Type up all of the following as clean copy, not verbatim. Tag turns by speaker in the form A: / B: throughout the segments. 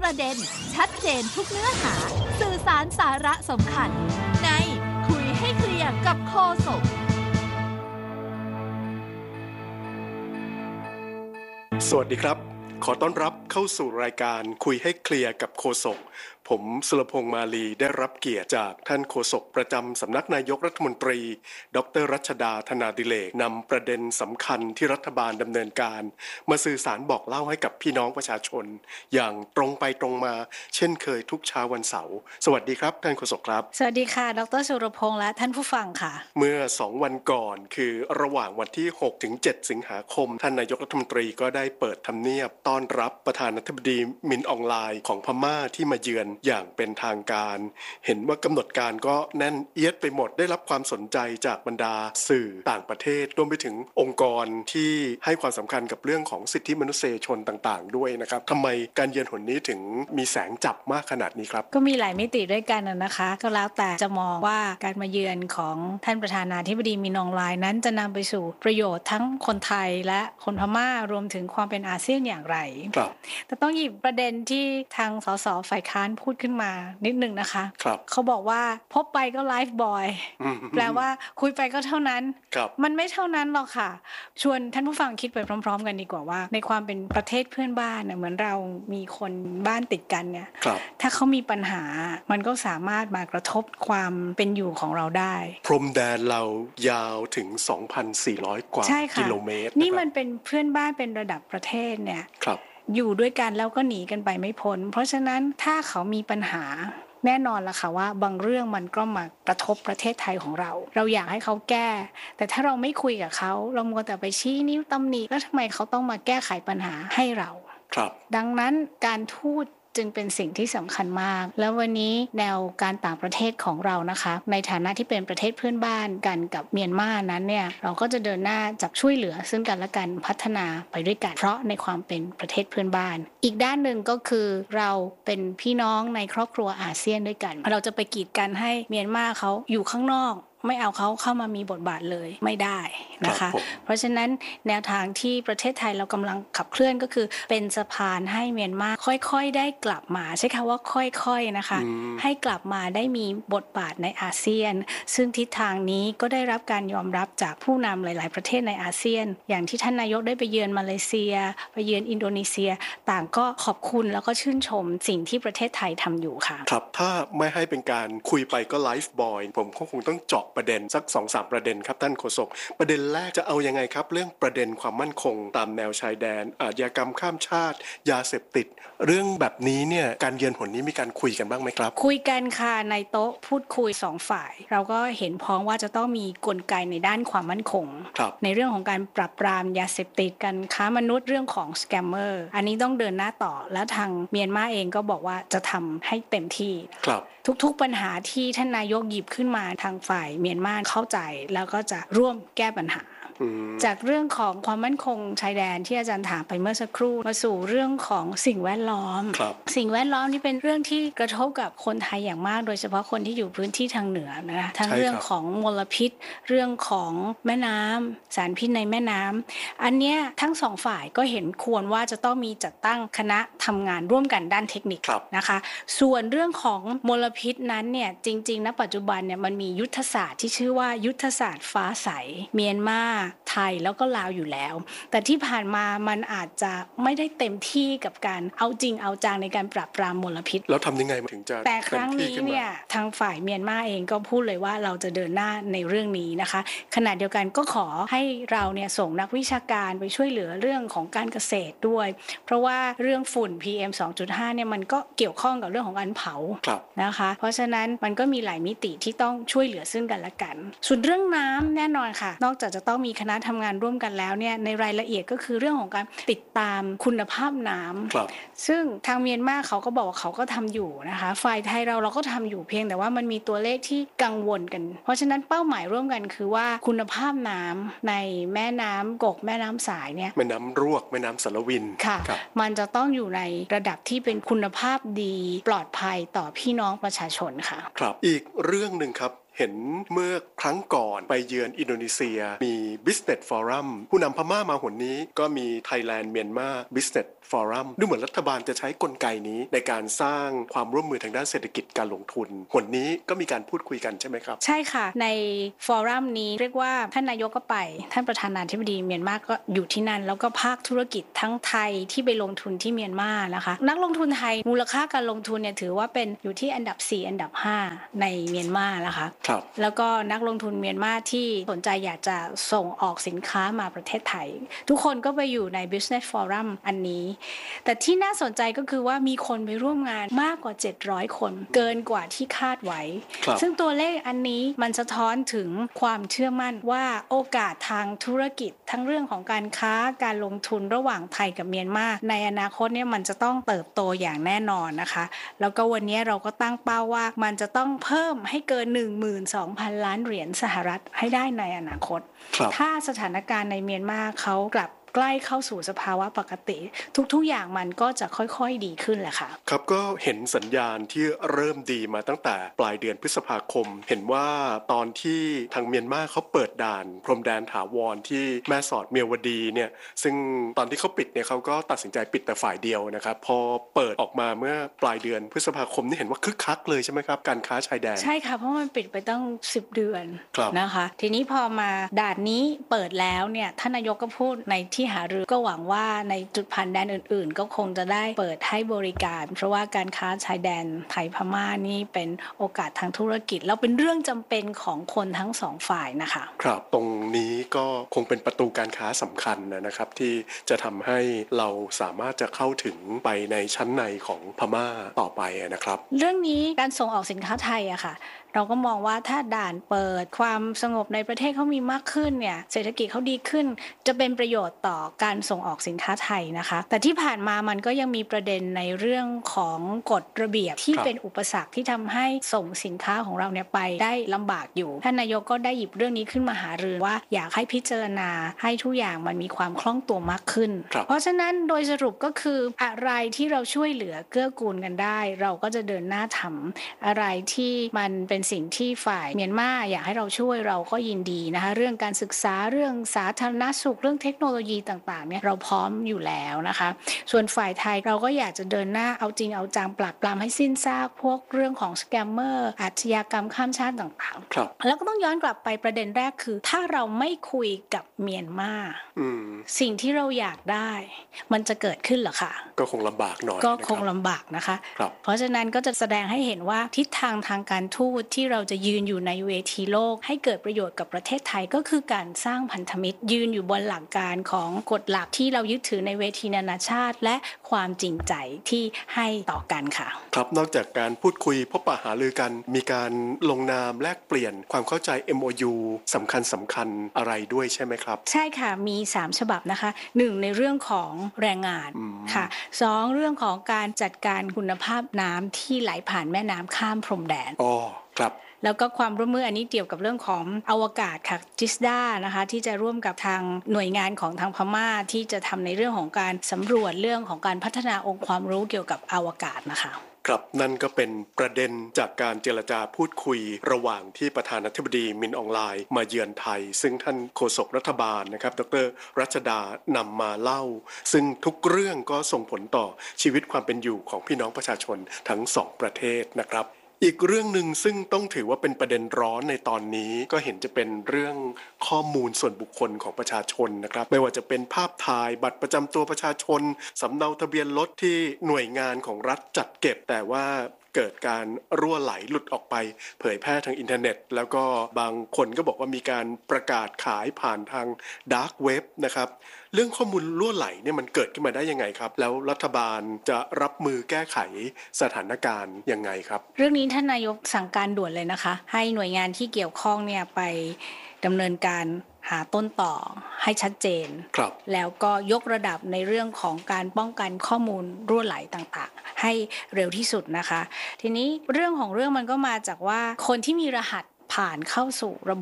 A: ประเด็นชัดเจนทุกเนื้อหาสื่อสารสาระสำคัญในคุยให้เคลียร์กับโฆษก
B: สวัสดีครับขอต้อนรับเข้าสู่รายการคุยให้เคลียร์กับโฆษกผมสุรพงษ์มาลีได้รับเกียรติจากท่านโฆษกประจำสำนักนายกรัฐมนตรีดร.รัชดาธนาดิเรกนำประเด็นสำคัญที่รัฐบาลดำเนินการมาสื่อสารบอกเล่าให้กับพี่น้องประชาชนอย่างตรงไปตรงมาเช่นเคยทุกเช้าวันเสาร์สวัสดีครับท่านโฆษกครับ
C: สวัสดีค่ะดร.สุรพงษ์และท่านผู้ฟังค่ะ
B: เมื่อ2วันก่อนคือระหว่างวันที่6ถึง7สิงหาคมท่านนายกรัฐมนตรีก็ได้เปิดทำเนียบต้อนรับประธานาธิบดีมินอองไลน์ของพม่าที่มาเยือนอย่างเป็นทางการเห็นว่ากำหนดการก็แน่นเอียดไปหมดได้รับความสนใจจากบรรดาสื่อต่างประเทศรวมไปถึงองค์กรที่ให้ความสำคัญกับเรื่องของสิทธิมนุษยชนต่างๆด้วยนะครับทำไมการเยือนหนนี้ถึงมีแสงจับมากขนาดนี้ครับ
C: ก็มีหลายมิติด้วยกันนะคะก็แล้วแต่จะมองว่าการมาเยือนของท่านประธานาธิบดีมินอองไลน์นั้นจะนำไปสู่ประโยชน์ทั้งคนไทยและคนพม่ารวมถึงความเป็นอาเซียนอย่างไรแต่ต้องหยิบประเด็นที่ทางสสฝ่ายค้านพูดขึ้นมานิดนึงนะคะเขาบอกว่าพบไปก็ไลฟ์บอยแปลว่าคุยไปก็เท่านั้นมันไม่เท่านั้นหรอกค่ะชวนท่านผู้ฟังคิดไปพร้อมๆกันดีกว่าว่าในความเป็นประเทศเพื่อนบ้านเนี่ยเหมือนเรามีคนบ้านติดกันเนี่ยถ้าเขามีปัญหามันก็สามารถมากระทบความเป็นอยู่ของเราได้
B: พรมแดนเรายาวถึง 2,400 กว่ากิโลเมตร
C: นี่มันเป็นเพื่อนบ้านเป็นระดับประเทศเนี่ยอยู่ด้วยกันแล้วก็หนีกันไปไม่พ้นเพราะฉะนั้นถ้าเขามีปัญหาแน่นอนล่ะค่ะว่าบางเรื่องมันก็มากระทบประเทศไทยของเราอยากให้เขาแก้แต่ถ้าเราไม่คุยกับเขาเรามัวแต่ไปชี้นิ้วตำหนิแล้วทำไมเขาต้องมาแก้ไขปัญหาให้เราดังนั้นการทูตจึงเป็นสิ่งที่สำคัญมากแล้ววันนี้แนวการต่างประเทศของเรานะคะในฐานะที่เป็นประเทศเพื่อนบ้านกันกับเมียนมานั้นเนี่ยเราก็จะเดินหน้าจับช่วยเหลือซึ่งกันและกันพัฒนาไปด้วยกันเพราะในความเป็นประเทศเพื่อนบ้านอีกด้านหนึ่งก็คือเราเป็นพี่น้องในครอบครัวอาเซียนด้วยกันเราจะไปกีดกันให้เมียนมาเขาอยู่ข้างนอกไม่เอาเขาเข้ามามีบทบาทเลยไม่ได้นะคะเพราะฉะนั้นแนวทางที่ประเทศไทยเรากำลังขับเคลื่อนก็คือเป็นสะพานให้เมียนมาค่อยๆได้กลับมาใช้คำว่าค่อยๆนะคะให้กลับมาได้มีบทบาทในอาเซียนซึ่งทิศทางนี้ก็ได้รับการยอมรับจากผู้นำหลายๆประเทศในอาเซียนอย่างที่ท่านนายกได้ไปเยือนมาเลเซียไปเยือนอินโดนีเซียต่างก็ขอบคุณแล้วก็ชื่นชมสิ่งที่ประเทศไทยทำอยู่ค่ะ
B: ครับถ้าไม่ให้เป็นการคุยไปก็ไลฟ์บอยผมคงต้องเจาะประเด็นสัก 2-3 ประเด็นครับท่านโฆษกประเด็นแรกจะเอายังไงครับเรื่องประเด็นความมั่นคงตามแนวชายแดนอาชญากรรมข้ามชาติยาเสพติดเรื่องแบบนี้เนี่ยการเยือนหนนี้มีการคุยกันบ้างไหมครับ
C: คุยกันค่ะในโต๊ะพูดคุย2ฝ่ายเราก็เห็นพ้องว่าจะต้องมีกลไกในด้านความมั่นคงในเรื่องของการปราบปรามยาเสพติดการค้ามนุษย์เรื่องของสแกมเมอร์อันนี้ต้องเดินหน้าต่อแล้วทางเมียนมาเองก็บอกว่าจะทำให้เต็มที่ทุกๆปัญหาที่ท่านนายกหยิบขึ้นมาทางฝ่ายเมียนมาเข้าใจแล้วก็จะร่วมแก้ปัญหาจากเรื่องของความมั่นคงชายแดนที่อาจารย์ถามไปเมื่อสักครู่มาสู่เรื่องของสิ่งแวดล้อมสิ่งแวดล้อมนี่เป็นเรื่องที่กระทบกับคนไทยอย่างมากโดยเฉพาะคนที่อยู่พื้นที่ทางเหนือนะคะทั้งเรื่องของมลพิษเรื่องของแม่น้ำสารพิษในแม่น้ำอันเนี้ยทั้งสองฝ่ายก็เห็นควรว่าจะต้องมีจัดตั้งคณะทำงานร่วมกันด้านเทคนิคนะคะส่วนเรื่องของมลพิษนั้นเนี่ยจริงๆณปัจจุบันเนี่ยมันมียุทธศาสตร์ที่ชื่อว่ายุทธศาสตร์ฟ้าใสเมียนมาไทยแล้วก็ลาวอยู่แล้วแต่ที่ผ่านมามันอาจจะไม่ได้เต็มที่กับการเอาจริงเอาจังในการปราบปรามมลพิษ
B: แล้วทำยังไงถึงจะ
C: แต่ครั้งนี้เนี่ยทางฝ่ายเมียนมาเองก็พูดเลยว่าเราจะเดินหน้าในเรื่องนี้นะคะขณะเดียวกันก็ขอให้เราเนี่ยส่งนักวิชาการไปช่วยเหลือเรื่องของการเกษตรด้วยเพราะว่าเรื่องฝุ่น PM 2.5 เนี่ยมันก็เกี่ยวข้องกับเรื่องของการเผานะคะเพราะฉะนั้นมันก็มีหลายมิติที่ต้องช่วยเหลือซึ่งกันและกันส่วนเรื่องน้ำแน่นอนค่ะนอกจากจะต้องมีคณะทำงานร่วมกันแล้วเนี่ยในรายละเอียดก็คือเรื่องของการติดตามคุณภาพน้ำซึ่งทางเมียนมาเขาก็บอกว่าเขาก็ทำอยู่นะคะฝ่ายไทยเราก็ทำอยู่เพียงแต่ว่ามันมีตัวเลขที่กังวลกันเพราะฉะนั้นเป้าหมายร่วมกันคือว่าคุณภาพน้ำในแม่น้ำกกแม่น้ำสายเนี่ย
B: แม่น้ำรวกแม่น้ำสารวิน
C: ค่ะมันจะต้องอยู่ในระดับที่เป็นคุณภาพดีปลอดภัยต่อพี่น้องประชาชนค่ะ
B: ครับอีกเรื่องนึงครับเห็นเมื่อครั้งก่อนไปเยือนอินโดนีเซียมี Business Forum ผู้นำพม่ามาหนนี้ก็มี Thailand Myanmar Business Forum ดูเหมือนรัฐบาลจะใช้กลไกนี้ในการสร้างความร่วมมือทางด้านเศรษฐกิจการลงทุนหนนี้ก็มีการพูดคุยกันใช่ไหมครับ
C: ใช่ค่ะในฟอรัมนี้เรียกว่าท่านนายกก็ไปท่านประธานาธิบดีเมียนมาก็อยู่ที่นั่นแล้วก็ภาคธุรกิจทั้งไทยที่ไปลงทุนที่เมียนมานะคะนักลงทุนไทยมูลค่าการลงทุนเนี่ยถือว่าเป็นอยู่ที่อันดับ4อันดับ5ในเมียนมานะคะ
B: ครับ
C: แล้วก็นักลงทุนเมียนมาที่สนใจอยากจะส่งออกสินค้ามาประเทศไทยทุกคนก็ไปอยู่ใน Business Forum อันนี้แต่ที่น่าสนใจก็คือว่ามีคนไปร่วมงานมากกว่า700คนเกินกว่าที่คาดไว้ซึ่งตัวเลขอันนี้มันสะท้อนถึงความเชื่อมั่นว่าโอกาสทางธุรกิจทั้งเรื่องของการค้าการลงทุนระหว่างไทยกับเมียนมาในอนาคตเนี่ยมันจะต้องเติบโตอย่างแน่นอนนะคะแล้วก็วันนี้เราก็ตั้งเป้าว่ามันจะต้องเพิ่มให้เกิน 12,000 ล้านเหรียญสหรัฐให้ได้ในอนาคตถ้าสถานการณ์ในเมียนมาเขากลับใกล้เข้าสู่สภาวะปกติทุกๆอย่างมันก็จะค่อยๆดีขึ้นแหละค่ะ
B: ครับก็เห็นสัญญาณที่เริ่มดีมาตั้งแต่ปลายเดือนพฤษภาคมเห็นว่าตอนที่ทางเมียนมาเขาเปิดด่านพรมแดนถาวรที่แม่สอดเมียวดีเนี่ยซึ่งตอนที่เขาปิดเนี่ยเขาก็ตัดสินใจปิดแต่ฝ่ายเดียวนะครับพอเปิดออกมาเมื่อปลายเดือนพฤษภาคมนี่เห็นว่าคึกคักเลยใช่ไหมครับการค้าชายแดน
C: ใช่ค่ะเพราะมันปิดไปตั้ง10 เดือนนะคะทีนี้พอมาด่านนี้เปิดแล้วเนี่ยท่านนายกก็พูดในที่หารือก็หวังว่าในจุดผ่านแดนอื่นๆก็คงจะได้เปิดให้บริการเพราะว่าการค้าชายแดนไทยพม่านี่เป็นโอกาสทางธุรกิจแล้วเป็นเรื่องจำเป็นของคนทั้งสองฝ่ายนะคะ
B: ครับตรงนี้ก็คงเป็นประตูการค้าสำคัญนะครับที่จะทำให้เราสามารถจะเข้าถึงไปในชั้นในของพม่าต่อไปนะครับ
C: เรื่องนี้การส่งออกสินค้าไทยอะค่ะเราก็มองว่าถ้าด่านเปิดความสงบในประเทศเขามีมากขึ้นเนี่ยเศรษฐกิจเขาดีขึ้นจะเป็นประโยชน์ต่อการส่งออกสินค้าไทยนะคะแต่ที่ผ่านมามันก็ยังมีประเด็นในเรื่องของกฎระเบียบที่เป็นอุปสรรคที่ทำให้ส่งสินค้าของเราเนี่ยไปได้ลำบากอยู่ท่านนายกก็ได้หยิบเรื่องนี้ขึ้นมาหารือว่าอยากให้พิจารณาให้ทุกอย่างมันมีความคล่องตัวมากขึ้นเพราะฉะนั้นโดยสรุปก็คืออะไรที่เราช่วยเหลือเกื้อกูลกันได้เราก็จะเดินหน้าทำอะไรที่มันเป็นสิ่งที่ฝ่ายเมียนมาอยากให้เราช่วยเราก็ยินดีนะคะเรื่องการศึกษาเรื่องสาธารณสุขเรื่องเทคโนโลยีต่างๆเนี่ยเราพร้อมอยู่แล้วนะคะส่วนฝ่ายไทยเราก็อยากจะเดินหน้าเอาจริงเอาจังปราบปรามให้สิ้นซากพวกเรื่องของสแกมเมอร์อาชญากรรมข้ามชาติต่างๆแล้วก็ต้องย้อนกลับไปประเด็นแรกคือถ้าเราไม่คุยกับเมียนมาสิ่งที่เราอยากได้มันจะเกิดขึ้นเหรอคะ
B: ก็คงลำบากหน่อย
C: ก็คงลำบากนะคะเพราะฉะนั้นก็จะแสดงให้เห็นว่าทิศทางทางการทูตที่เราจะยืนอยู่ในเวทีโลกให้เกิดประโยชน์กับประเทศไทยก็คือการสร้างพันธมิตรยืนอยู่บนหลักการของกฎหลักที่เรายึดถือในเวทีนานาชาติและความจริงใจที่ให้ต่อกันค่ะ
B: ครับนอกจากการพูดคุยพบปะหารือกันมีการลงนามแลกเปลี่ยนความเข้าใจ MOU สำคัญอะไรด้วยใช่ไหมครับ
C: ใช่ค่ะมี3ฉบับนะคะ1ในเรื่องของแรงงานค่ะ2เรื่องของการจัดการคุณภาพน้ำที่ไหลผ่านแม่น้ำข้ามพรมแดน
B: ครับ
C: แล้วก็ความร่วมมืออันนี้เกี่ยวกับเรื่องของอวกาศค่ะจิสดานะคะที่จะร่วมกับทางหน่วยงานของทางพม่าที่จะทำในเรื่องของการสำรวจเรื่องของการพัฒนาองค์ความรู้เกี่ยวกับอวกาศนะคะ
B: ครับนั่นก็เป็นประเด็นจากการเจรจาพูดคุยระหว่างที่ประธานาธิบดีมินอองไลน์มาเยือนไทยซึ่งท่านโฆษกรัฐบาลนะครับดร.รัชดานำมาเล่าซึ่งทุกเรื่องก็ส่งผลต่อชีวิตความเป็นอยู่ของพี่น้องประชาชนทั้ง2ประเทศนะครับอีกเรื่องหนึ่งซึ่งต้องถือว่าเป็นประเด็นร้อนในตอนนี้ก็เห็นจะเป็นเรื่องข้อมูลส่วนบุคคลของประชาชนนะครับไม่ว่าจะเป็นภาพถ่ายบัตรประจำตัวประชาชนสำเนาทะเบียนรถที่หน่วยงานของรัฐจัดเก็บแต่ว่าเกิดการรั่วไหลหลุดออกไปเผยแพร่ทางอินเทอร์เน็ตแล้วก็บางคนก็บอกว่ามีการประกาศขายผ่านทางดาร์กเว็บนะครับเรื่องข้อมูลรั่วไหลเนี่ยมันเกิดขึ้นมาได้ยังไงครับแล้วรัฐบาลจะรับมือแก้ไขสถานการณ์ยังไงครับ
C: เรื่องนี้ท่านนายกสั่งการด่วนเลยนะคะให้หน่วยงานที่เกี่ยวข้องเนี่ยไปดำเนินการหาต้นต่อให้ชัดเจนแล้วก็ยกระดับในเรื่องของการป้องกันข้อมูลรั่วไหลต่างๆให้เร็วที่สุดนะคะทีนี้เรื่องของเรื่องมันก็มาจากว่าคนที่มีรหัสผ่านเข้าสู่ระบบไท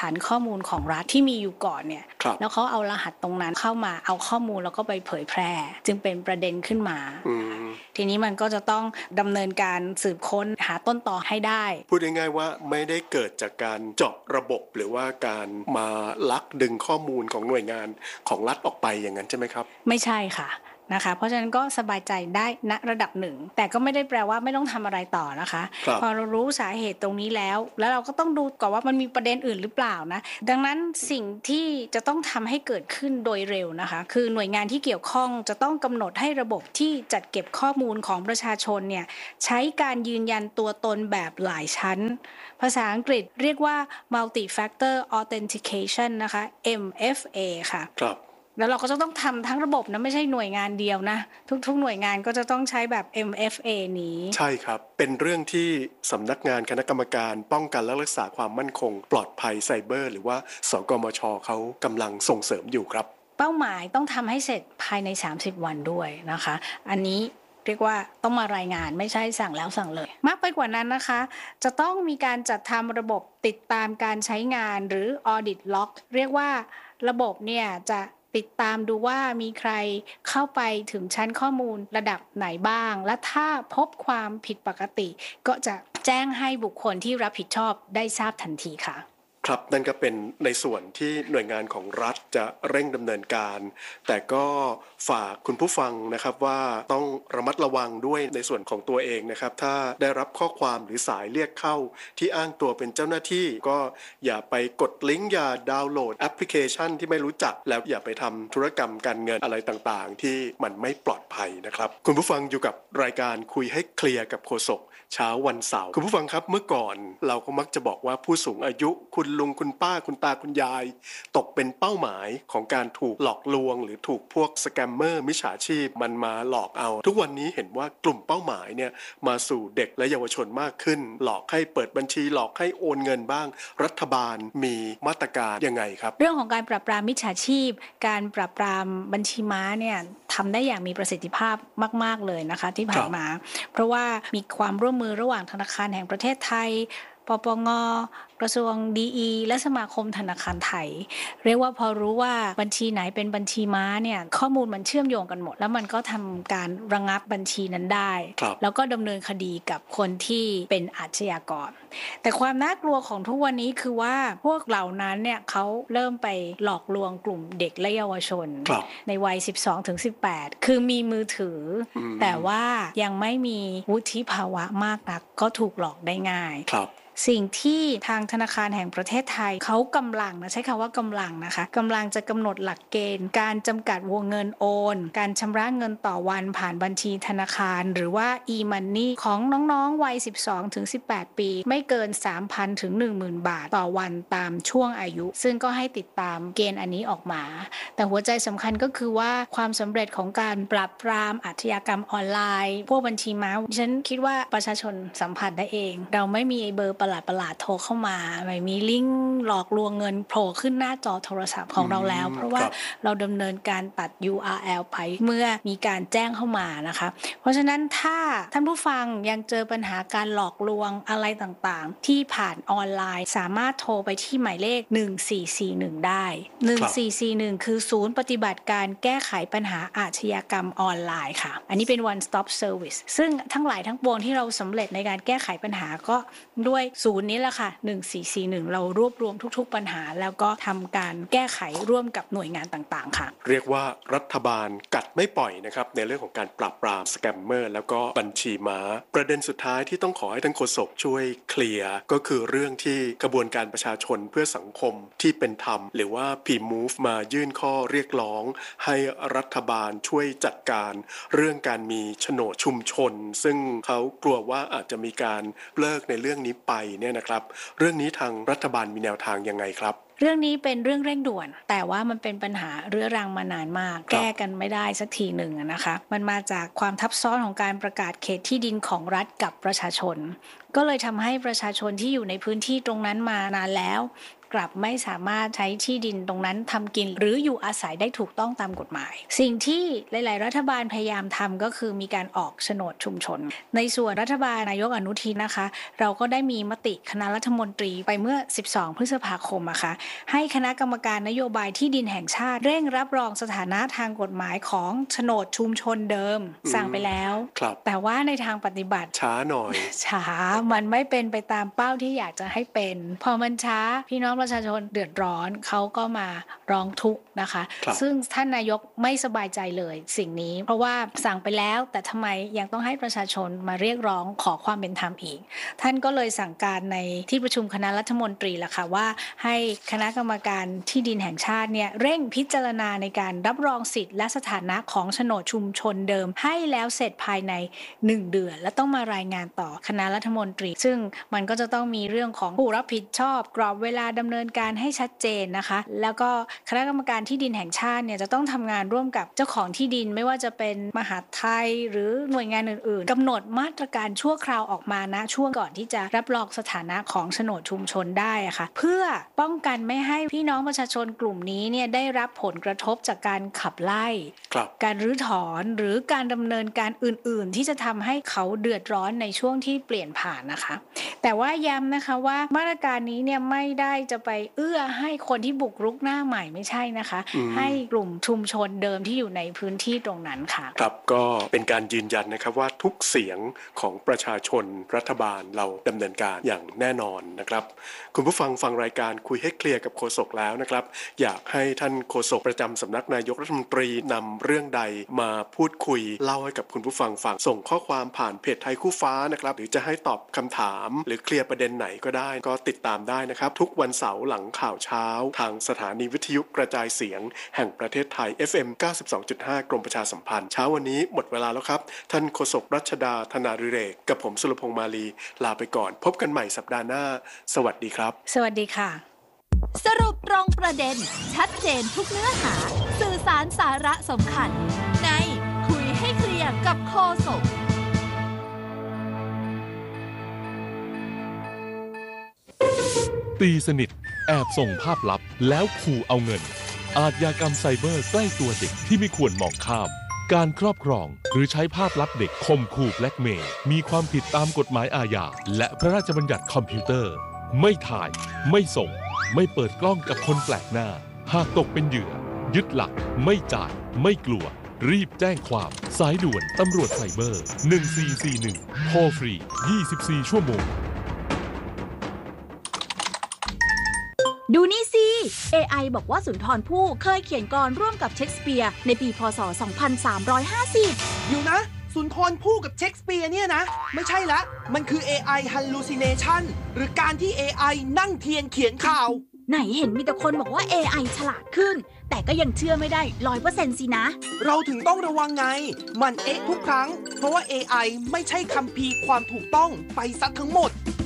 C: ฐานข้อมูลของรัฐที่มีอยู่ก่อนเนี่ยแล้วเขาเอารหัสตรงนั้นเข้ามาเอาข้อมูลแล้วก็ไปเผยแพร่จึงเป็นประเด็นขึ้นมาทีนี้มันก็จะต้องดำเนินการสืบค้นหาต้นตอให้ได้
B: พูดง่ายๆว่าไม่ได้เกิดจากการเจาะระบบหรือว่าการมาลักดึงข้อมูลของหน่วยงานของรัฐออกไปอย่างนั้นใช่ไหมครับ
C: ไม่ใช่ค่ะนะคะเพราะฉะนั้นก็สบายใจได้ณระดับหนึ่งแต่ก็ไม่ได้แปลว่าไม่ต้องทำอะไรต่อนะคะพอเรารู้สาเหตุตรงนี้แล้วเราก็ต้องดูก่อนว่ามันมีประเด็นอื่นหรือเปล่านะดังนั้นสิ่งที่จะต้องทำให้เกิดขึ้นโดยเร็วนะคะคือหน่วยงานที่เกี่ยวข้องจะต้องกำหนดให้ระบบที่จัดเก็บข้อมูลของประชาชนเนี่ยใช้การยืนยันตัวตนแบบหลายชั้นภาษาอังกฤษเรียกว่า multi factor authentication นะคะ MFA ค่ะ
B: ครับ
C: แล้วเราก็จะต้องทำทั้งระบบนะไม่ใช่หน่วยงานเดียวนะทุกๆหน่วยงานก็จะต้องใช้แบบ MFA นี้
B: ใช่ครับเป็นเรื่องที่สำนักงานคณะกรรมการป้องกันและรักษาความมั่นคงปลอดภัยไซเบอร์หรือว่าสกมช.เขากำลังส่งเสริมอยู่ครับ
C: เป้าหมายต้องทำให้เสร็จภายใน30วันด้วยนะคะอันนี้เรียกว่าต้องมารายงานไม่ใช่สั่งแล้วสั่งเลยมากไปกว่านั้นนะคะจะต้องมีการจัดทำระบบติดตามการใช้งานหรือ Audit Log เรียกว่าระบบเนี่ยจะติดตามดูว่ามีใครเข้าไปถึงชั้นข้อมูลระดับไหนบ้างและถ้าพบความผิดปกติก็จะแจ้งให้บุคคลที่รับผิดชอบได้ทราบทันทีค่ะ
B: ครับนั่นก็เป็นในส่วนที่หน่วยงานของรัฐจะเร่งดำเนินการแต่ก็ฝากคุณผู้ฟังนะครับว่าต้องระมัดระวังด้วยในส่วนของตัวเองนะครับถ้าได้รับข้อความหรือสายเรียกเข้าที่อ้างตัวเป็นเจ้าหน้าที่ก็อย่าไปกดลิงก์อย่าดาวน์โหลดแอปพลิเคชันที่ไม่รู้จักแล้วอย่าไปทำธุรกรรมการเงินอะไรต่างๆที่มันไม่ปลอดภัยนะครับคุณผู้ฟังอยู่กับรายการคุยให้เคลียร์กับโฆษกเช้าวันเสาร์คุณผู้ฟังครับเมื่อก่อนเราก็มักจะบอกว่าผู้สูงอายุคุณลุงคุณป้าคุณตาคุณยายตกเป็นเป้าหมายของการถูกหลอกลวงหรือถูกพวกสแกมเมอร์มิจฉาชีพมันมาหลอกเอาทุกวันนี้เห็นว่ากลุ่มเป้าหมายเนี่ยมาสู่เด็กและเยาวชนมากขึ้นหลอกให้เปิดบัญชีหลอกให้โอนเงินบ้างรัฐบาลมีมาตรการยังไงครับ
C: เรื่องของการปราบปรามมิจฉาชีพการปราบปรามบัญชีม้าเนี่ยทำได้อย่างมีประสิทธิภาพมากๆเลยนะคะที่ผ่านมาเพราะว่ามีความร่วมมือระหว่างธนาคารแห่งประเทศไทยปปง.กระทรวงดีและสมาคมธนาคารไทยเรียกว่าพอรู้ว่าบัญชีไหนเป็นบัญชีม้าเนี่ยข้อมูลมันเชื่อมโยงกันหมดแล้วมันก็ทำการระงับบัญชีนั้นได้แล้วก็ดำเนินคดีกับคนที่เป็นอาชญากรแต่ความน่ากลัวของทุกวันนี้คือว่าพวกเหล่านั้นเนี่ยเขาเริ่มไปหลอกลวงกลุ่มเด็กและเยาวชนในวัย 12-18 คือมีมือถือแต่ว่ายังไม่มีวุฒิภาวะมากนักก็ถูกหลอกได้ง่ายสิ่งที่ทางธนาคารแห่งประเทศไทยเขากำลังใช้คำว่ากำลังนะคะกำลังจะกำหนดหลักเกณฑ์การจำกัดวงเงินโอนการชำระเงินต่อวันผ่านบัญชีธนาคารหรือว่า e-money ของน้องๆวัย 12-18 ปีไม่เกิน 3,000 ถึง 10,000 บาทต่อวันตามช่วงอายุซึ่งก็ให้ติดตามเกณฑ์อันนี้ออกมาแต่หัวใจสำคัญก็คือว่าความสำเร็จของการปราบปรามอาชญากรรมออนไลน์พวกบัญชีม้าฉันคิดว่าประชาชนสัมผัสได้เองเราไม่มีเบอร์ประหลาดโทรเข้ามาไม่มีลิงก์หลอกลวงเงินโผล่ขึ้นหน้าจอโทรศัพท์ของเราแล้วเพราะว่าเราดำเนินการตัด URL ไปเมื่อมีการแจ้งเข้ามานะคะเพราะฉะนั้นถ้าท่านผู้ฟังยังเจอปัญหาการหลอกลวงอะไรต่างๆที่ผ่านออนไลน์สามารถโทรไปที่หมายเลข1441ได้1441คือศูนย์ปฏิบัติการแก้ไขปัญหาอาชญากรรมออนไลน์ค่ะอันนี้เป็น one stop service ซึ่งทั้งหลายทั้งปวงที่เราสำเร็จในการแก้ไขปัญหาก็ด้วยศูนย์นี้แหละค่ะ1441เรารวบรวมทุกๆปัญหาแล้วก็ทำการแก้ไขร่วมกับหน่วยงานต่างๆค่ะ
B: เรียกว่ารัฐบาลกัดไม่ปล่อยนะครับในเรื่องของการปราบปรามสแกมเมอร์แล้วก็บัญชีม้าประเด็นสุดท้ายที่ต้องขอให้ท่านโฆษกช่วยเคลียร์ก็คือเรื่องที่กระบวนการประชาชนเพื่อสังคมที่เป็นธรรมหรือว่า P-Move มายื่นข้อเรียกร้องให้รัฐบาลช่วยจัดการเรื่องการมีโฉนดชุมชนซึ่งเขากลัวว่าอาจจะมีการเลิกในเรื่องนี้ไปเนี่ยนะครับเรื่องนี้ทางรัฐบาลมีแนวทางยังไงครับ
C: เรื่องนี้เป็นเรื่องเร่งด่วนแต่ว่ามันเป็นปัญหาเรื้อรังมานานมากแก้กันไม่ได้สักทีหนึ่งนะคะมันมาจากความทับซ้อนของการประกาศเขตที่ดินของรัฐกับประชาชนก็เลยทำให้ประชาชนที่อยู่ในพื้นที่ตรงนั้นมานานแล้วกลับไม่สามารถใช้ที่ดินตรงนั้นทำกินหรืออยู่อาศัยได้ถูกต้องตามกฎหมายสิ่งที่หลายๆรัฐบาลพยายามทำก็คือมีการออกโฉนดชุมชนในส่วนรัฐบาลนายกอนุทินนะคะเราก็ได้มีมติคณะรัฐมนตรีไปเมื่อ12พฤษภาคมนะคะให้คณะกรรมการนโยบายที่ดินแห่งชาติเร่งรับรองสถานะทางกฎหมายของโฉนดชุมชนเดิมสั่งไปแล้วแต่ว่าในทางปฏิบัติ
B: ช้าหน่อย
C: ช้ามันไม่เป็นไปตามเป้าที่อยากจะให้เป็นพอมันช้าพี่น้องประชาชนเดือดร้อนเขาก็มาร้องทุกข์นะคะซึ่งท่านนายกไม่สบายใจเลยสิ่งนี้เพราะว่าสั่งไปแล้วแต่ทำไมยังต้องให้ประชาชนมาเรียกร้องขอความเป็นธรรมอีกท่านก็เลยสั่งการในที่ประชุมคณะรัฐมนตรีล่ะค่ะว่าให้คณะกรรมการที่ดินแห่งชาติเนี่ยเร่งพิจารณาในการรับรองสิทธิและสถานะของโฉนดชุมชนเดิมให้แล้วเสร็จภายใน1เดือนและต้องมารายงานต่อคณะรัฐมนตรีซึ่งมันก็จะต้องมีเรื่องของผู้รับผิดชอบกรอบเวลาดำเนินการให้ชัดเจนนะคะแล้วก็คณะกรรมการที่ดินแห่งชาติเนี่ยจะต้องทำงานร่วมกับเจ้าของที่ดินไม่ว่าจะเป็นมหาดไทยหรือหน่วยงานอื่นๆกำหนดมาตรการชั่วคราวออกมานะช่วงก่อนที่จะรับรองสถานะของโฉนดชุมชนได้อะค่ะเพื่อป้องกันไม่ให้พี่น้องประชาชนกลุ่มนี้เนี่ยได้รับผลกระทบจากการขับไล่การรื้อถอนหรือการดำเนินการอื่นๆที่จะทำให้เขาเดือดร้อนในช่วงที่เปลี่ยนผ่านนะคะแต่ว่าย้ำนะคะว่ามาตรการนี้เนี่ยไม่ได้จะไปเอื้อให้คนที่บุกรุกหน้าใหม่ไม่ใช่นะคะให้กลุ่มชุมชนเดิมที่อยู่ในพื้นที่ตรงนั้นค่ะ
B: ครับก็เป็นการยืนยันนะครับว่าทุกเสียงของประชาชนรัฐบาลเราดำเนินการอย่างแน่นอนนะครับคุณผู้ฟังฟังรายการคุยให้เคลียร์กับโฆษกแล้วนะครับอยากให้ท่านโฆษกประจำสำนักนายกรัฐมนตรีนำเรื่องใดมาพูดคุยเล่าให้กับคุณผู้ฟังฟังส่งข้อความผ่านเพจไทยคู่ฟ้านะครับหรือจะให้ตอบคำถามหรือเคลียร์ประเด็นไหนก็ได้ก็ติดตามได้นะครับทุกวันเสาร์หลังข่าวเช้าทางสถานีวิทยุกระจายเสียงแห่งประเทศไทย FM 92.5 กรมประชาสัมพันธ์เช้าวันนี้หมดเวลาแล้วครับท่านโฆษกรัชดาธนาฤเรกกับผมสุรพงษ์มาลีลาไปก่อนพบกันใหม่สัปดาห์หน้าสวัสดีครับ
C: สวัสดีค่ะ
A: สรุปตรงประเด็นชัดเจนทุกเนื้อหาสื่อสารสาระสำคัญในคุยให้เคลียร์กับโฆษก
D: ตีสนิทแอบส่งภาพลับแล้วขู่เอาเงินอาชญากรรมไซเบอร์ใกล้ตัวเด็กที่ไม่ควรมองข้ามการครอบครองหรือใช้ภาพลับเด็กข่มขู่แบล็กเมย์มีความผิดตามกฎหมายอาญาและพระราชบัญญัติคอมพิวเตอร์ไม่ถ่ายไม่ส่งไม่เปิดกล้องกับคนแปลกหน้าหากตกเป็นเหยื่อยึดหลักไม่จ่ายไม่กลัวรีบแจ้งความสายด่วนตำรวจไซเบอร์1441โทรฟรี24ชั่วโมง
A: ดูนี่สิ AI บอกว่าสุนทรภู่เคยเขียนกลอนร่วมกับเชคสเปียร์ในปีพ.ศ. 2350
E: อยู่นะสุนทรภู่กับเชคสเปียร์เนี่ยนะไม่ใช่ละมันคือ AI hallucination หรือการที่ AI นั่งเทียนเขียนข่าว
A: ไหนเห็นมีแต่คนบอกว่า AI ฉลาดขึ้นแต่ก็ยังเชื่อไม่ได้ 100% สินะ
E: เราถึงต้องระวังไงมันทุกครั้งเพราะว่า AI ไม่ใช่คัมภีร์ความถูกต้องไปซะทั้งหมด